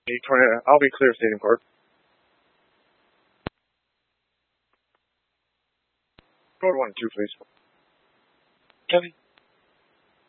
I'll be clear, Stadium Court. Code 1-2, please. Kevin.